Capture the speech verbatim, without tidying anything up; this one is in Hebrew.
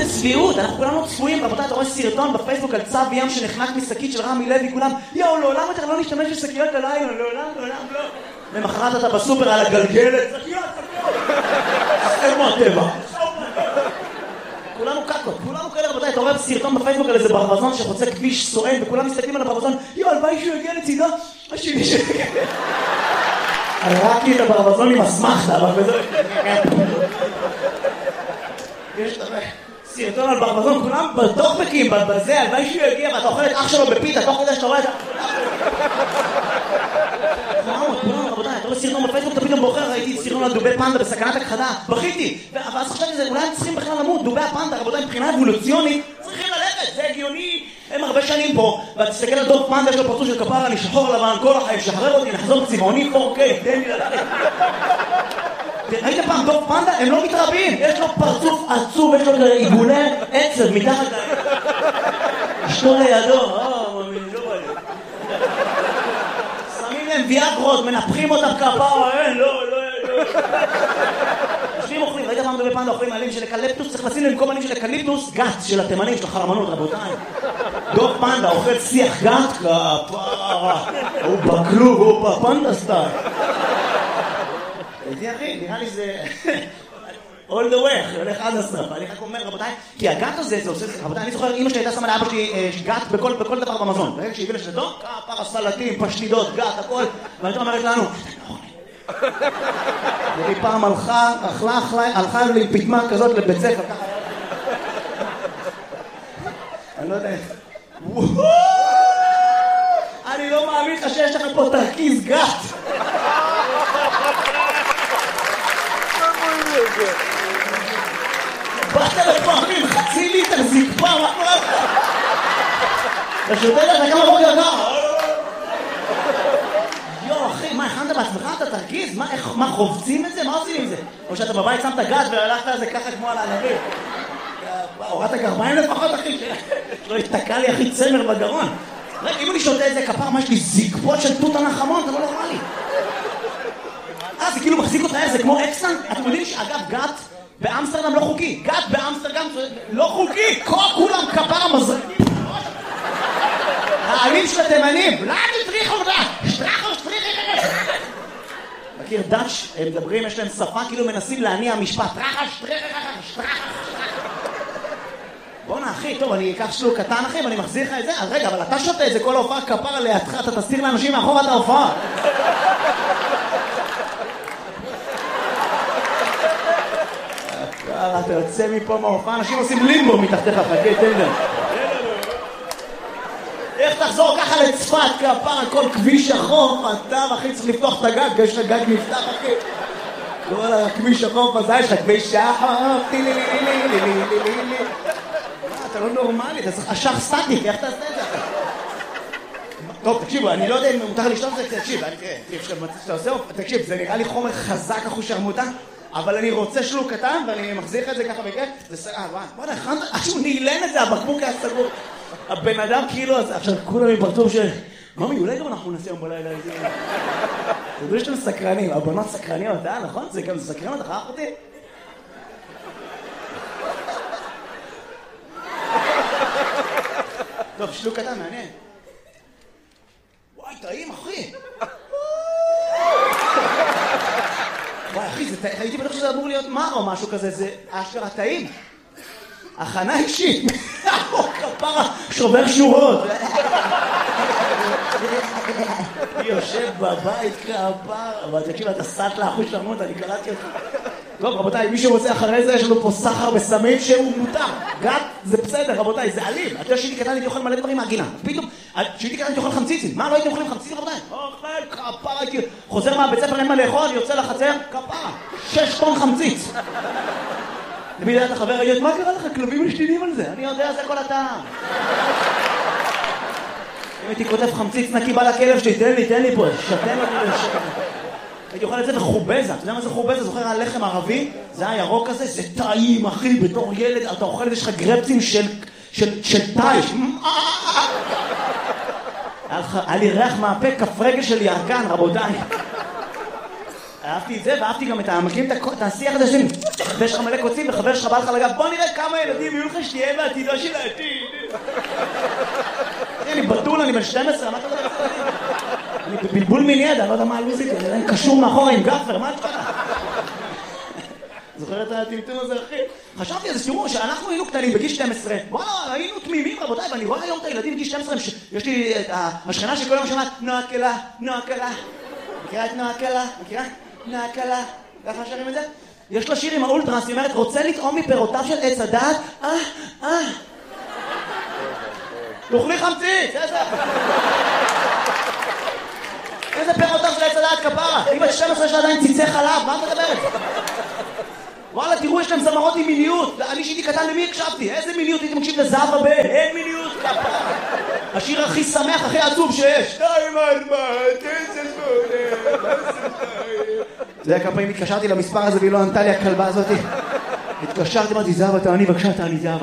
צביעות, אנחנו כולנו צפויים, רבותיי, אתה רואה סרטון בפייסבוק על צב ים שנחנק משקית של רמי לוי, כולם, יאו, לעולם אתה לא נשתמש בשקיות הלילה, לעולם, לעולם, לא. למחרת אתה בסופר על הגלגלת, שקיות, שקיות. איפה הטבע? כולנו קקות, כולנו כאלה, רבותיי, אתה רואה סרטון בפייסבוק על איזה ברווזון שחוצה כביש סואן, וכולם מסתכלים על הברווזון, יאו, הלוואי שהוא יגיע לצידו, השני שיגיע. הראקתי את הברווזון עם הסמכת, אבל בזה... יש סרטון על ברווזון, כולם בטוקבקים, בזה, הלוואי שהוא יגיע, ואתה אוכל את אח שלו בפיתה, תוך כדי שאתה רואה את ה... כולם, רבותיי, אתה רואה סרטון בפייסבוק, אתה פתאום בוחר, ראיתי סרטון על דובי פנדה בסכנת הכחדה, בכיתי, ואז חשבתי שזה, אולי הם צריכים בכלל למות, דובי הפנדה, רבותיי, מבחינה אבולוציונית, צריכים ללכת, זה הגיוני, הם הרבה שנים פה, ואתה תסתכל על דוב פנדה, יש לו פרצוף של כפרה, אני שחור לבן, כל החיים, שחרר אותי, נחזור צבעוני, פור קיי, תן לי ללכת. ראית פעם דוב פנדה? הם לא מתרבים, יש לו פרצוף עצוב, יש לו עיגולי עצב מתחת להם. אשתו לידו, אה, מאמין, לא בא לי. שמים להם ויאגרות, מנפחים אותם כפרה, אין, לא, לא, לא. יושבים אוכלים, ראית פעם דובי פנדה אוכלים עלים של אקליפטוס, צריך לשים למקום עלים של אקליפטוס, גת של התימנים, של החרמנות, רבותיי. דוב פנדה אוכל שיח גת, כפרה, הוא בכלוב, הוא בפנדה סטייל. הייתי אחי, נראה לי זה... all the way, הולך עד הסוף. אני רק אומר, רבותיי, כי הגת הזה, זה עושה... רבותיי, אני זוכר, אמא שלי הייתה שמה לאבא שלי גת בכל דבר במזון. ברגע שהביא לשלטו, כפרה, סלטים, פשטידות, גת, הכל. ואני אומרת לנו, והיא פעם הלכה, אכלה, הלכה לי פתמה כזאת לבית ספר, ככה. אני לא יודע איך. אני לא מאמין לך שיש לך פה תרכיז גת. באת לפעמים, חצי ליטר זקפה, מה קורה לך? אתה שותה לך כמה בוקר ככה? יו, אחי, מה, הכנת בעצמך? אתה תרגיז? מה, חובצים את זה? מה עושים עם זה? או שאתה בבית שמת גת והלכת על זה ככה כמו על הענבים? הורדת גרביים לפחות, אחי? לא התתקע לי, אחי, צמר בגרון. אם אני שותה את זה כפר, מה יש לי זקפות של תות הנחמון? זה לא נורמלי. אה, זה כאילו מחזיק אותך, זה כמו אקסטן? אתם יודעים שאגב, גת באמסטרדם לא חוקי. גת באמסטרדם לא חוקי. כולם כפר מזרקים. העלים של התימנים. לא, תשטריחו, שטרחו, שטריחו. מכיר דאץ', הם מדברים, יש להם שפה, כאילו מנסים להניע משפט. טרחה, שטריחו, שטרחו. בוא'נה, אחי, טוב, אני אקח שלוק קטן, אחי, ואני מחזיר לך את זה. אז רגע, אבל אתה שותה את זה, כל ההופעה כפר לידך, אתה תסתיר לאנשים מאחור את ההופעה. אתה יוצא מפה מההופעה, אנשים עושים לימבו מתחתיך, חכה, תן להם. איך תחזור ככה לצפת, כפר, כל כביש החוף, אתה, אחי, צריך לפתוח את הגג, יש לך גג נפתח, אחי. כל הכביש החוף הזה, יש לך כביש החוף, טילי, לי, לי, לי, לי, לי, לי, לי. אתה לא נורמלי, אתה צריך אשך סטטיק, איך תעשה את זה? טוב, תקשיבו, אני לא יודע אם מותר לשתות את זה, תקשיב, תקשיב, זה נראה לי חומר חזק אחוש שרמוטה, אבל אני רוצה שלוק קטן, ואני מחזיר לך את זה ככה בכיף, זה סגר, בוא נכנת, עכשיו נעלן את זה, הבקבוק היה סגור. הבן אדם כאילו, עכשיו כולם עם פרצוף של... ממי, אולי גם אנחנו נעשה יום בלילה את זה. תדעו שאתם סקרנים, הבנות סקרניות, אה, נכון? זה גם סקרן אותך, אחותי? טוב, שלוק קטן, מעניין. וואי, טעים, אחי. וואי, אחי, הייתי בטוח שזה אמור להיות מר או משהו כזה, זה אשכרה טעים. הכנה אישית. כפרה, שובר שורות. יושב בבית כפרה, אבל תקשיב, אתה סט לאחוש שרמות, אני קלטתי אותך. טוב, רבותיי, מי שרוצה אחרי זה, יש לנו פה סחר בסמים שהוא מותר. גת, זה בסדר, רבותיי, זה אלים. אתה יודע שהייתי קטן, הייתי אוכל מלא דברים מהגינה. פתאום, שהייתי קטן, הייתי אוכל חמציצים. מה, לא הייתי אוכלים חמציצים, רבותיי? אוכל, כפרה, הייתי... חוזר מהבית ספר, אין מה לאכול, יוצא לחצר, כפרה. שש טון חמציץ. למי דעת החבר, הייתי, מה קרה לך? כלבים משתינים על זה. אני יודע, זה כל הטעם. אם הייתי כותב חמציץ נקי בא לכלב שלי, תן לי, תן לי פה, שתן לי לשקר. הייתי אוכל את זה וחובזה. אתה יודע מה זה חובזה? זוכר הלחם ערבי? זה הירוק הזה, זה טעים, אחי, בתור ילד, אתה אוכל את זה, יש לך גרפצים של, של, של טייש. היה לי ריח מהפה, כף רגל של ירקן, רבותיי. אהבתי את זה, ואהבתי גם את המקלים, את השיח הזה שלי. ויש לך מלא קוצים, וחבר שלך בא לך לגב, בוא נראה כמה ילדים יהיו לך שתהיה בעתידו של העתיד. אני בטול, אני בן שתים עשרה, מה אתה יודע? אני בבלבול מיני, אני לא יודע מה הלוזית, אני קשור מאחורה עם גפר, מה את קרה? זוכר את הטמטום הזה, אחי? חשבתי על זה, תראו, שאנחנו היינו קטנים בגיל שתים עשרה, וואלה, היינו תמימים, רבותיי, ואני רואה היום את הילדים בגיל שתים עשרה, יש לי את השכנה שכל יום שומעת, נועה קלה, נועה קלה. מכירה את נועה קלה? מכירה? נועה קלה. ככה שרים את זה? יש לה שיר עם האולטרס, היא אומרת, רוצה לטעום מפירותיו של עץ הדעת? אה, אה. תאכלי חמצית, איזה... איזה פירותיו של עץ הדעת כפרה? היא בת שתים עשרה שעדיין ציצי חלב, מה את מדברת? וואלה, תראו, יש להם זמרות עם מיניות. אני שהייתי קטן, למי הקשבתי? איזה מיניות? הייתי מקשיב לזהב הבא, אין מיניות כפרה. השיר הכי שמח, הכי עצוב שיש. שתיים ארבע, תשע שמונה, אתה יודע כמה פעמים התקשרתי למספר הזה והיא לא ענתה לי הכלבה הזאת? התקשרתי, אמרתי, זהב, אתה אני, בבקשה, אתה אני זהב.